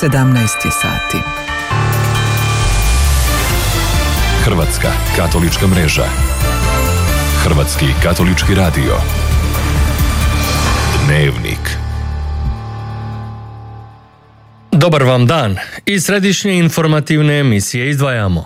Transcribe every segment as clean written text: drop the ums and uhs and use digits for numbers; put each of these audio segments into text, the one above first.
17 je sati. Hrvatska katolička mreža. Hrvatski katolički radio. Dnevnik. Dobar vam dan. Iz središnje informativne emisije izdvajamo.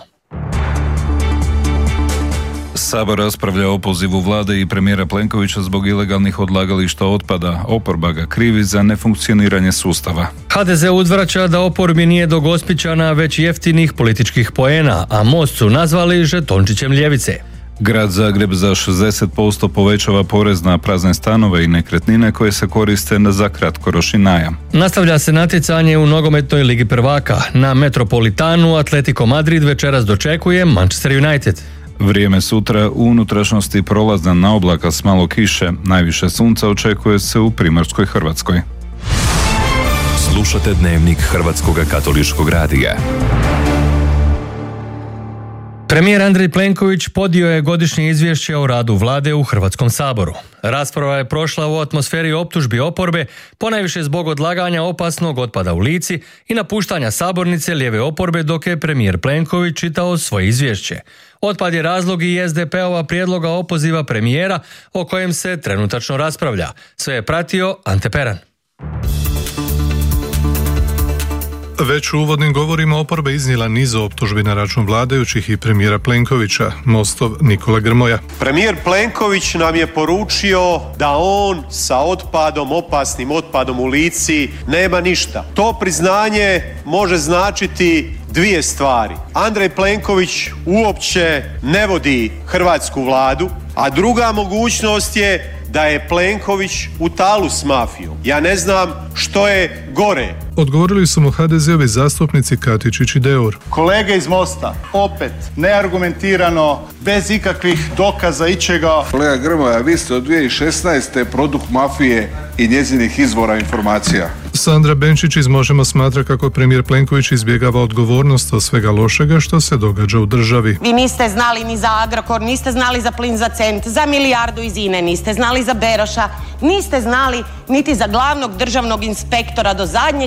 Sabor raspravlja o opozivu vlade i premijera Plenkovića zbog ilegalnih odlagališta otpada. Oporba ga krivi za nefunkcioniranje sustava. HDZ uzvraća da oporbi nije do Gospićana već jeftinih političkih poena, a Most su nazvali žetončićem ljevice. Grad Zagreb za 60% povećava porez na prazne stanove i nekretnine koje se koriste za kratkoročni najam. Nastavlja se natjecanje u nogometnoj ligi prvaka. Na Metropolitanu Atletico Madrid večeras dočekuje Manchester United. Vrijeme sutra u unutrašnjosti prolazna na oblaka s malo kiše. Najviše sunca očekuje se u Primorskoj Hrvatskoj. Slušate Dnevnik Hrvatskog katoličkog radija. Premijer Andrej Plenković podnio je godišnje izvješće o radu vlade u Hrvatskom saboru. Rasprava je prošla u atmosferi optužbi oporbe, ponajviše zbog odlaganja opasnog otpada u Lici i napuštanja sabornice lijeve oporbe dok je premijer Plenković čitao svoje izvješće. Otpad je razlog i SDP-ova prijedloga opoziva premijera o kojem se trenutačno raspravlja. Sve je pratio Ante Peran. Već u uvodnim govorima oporba iznijela niz optužbi na račun vladajućih i premijera Plenkovića, Mostov Nikola Grmoja. Premijer Plenković nam je poručio da on sa otpadom, opasnim otpadom u Lici nema ništa. To priznanje može značiti dvije stvari. Andrej Plenković uopće ne vodi hrvatsku vladu, a druga mogućnost je da je Plenković u talu s mafijom. Ja ne znam što je gore. Odgovorili su mu HDZ-ovi zastupnici Katičić i Deur. Kolege iz Mosta, opet, neargumentirano, bez ikakvih dokaza ičega. Kolega Grmoja, vi ste od 2016. produkt mafije i njezinih izvora informacija. Sandra Benčić iz Možemo smatra kako premijer Plenković izbjegava odgovornost od svega lošega što se događa u državi. Vi niste znali ni za Agrokor, niste znali za plin za cent, za milijardu iz INE, niste znali za Beroša, niste znali niti za glavnog državnog inspektora do zadnjeg